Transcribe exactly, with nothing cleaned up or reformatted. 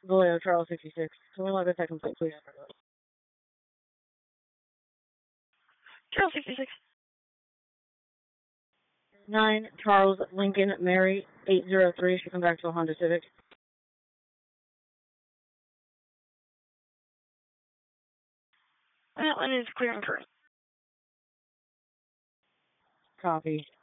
Vallejo, Charles sixty-six. Can we let this complete, please? Charles sixty-six. Nine, Charles Lincoln Mary, eight zero three. Should come back to a Honda Civic. That one is clear and current. Copy.